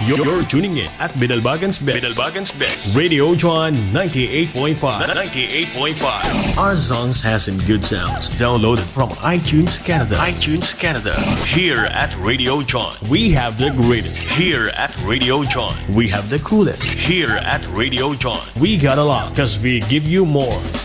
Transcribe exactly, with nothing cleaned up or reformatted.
You're tuning in at Bidalbagan's Best. Bidalbagan's Best. Radio John ninety-eight point five. ninety-eight point five. Our songs has some good sounds. Downloaded from iTunes Canada. iTunes Canada. Here at Radio John, we have the greatest. Here at Radio John, we have the coolest. Here at Radio John, we got a lot because we give you more.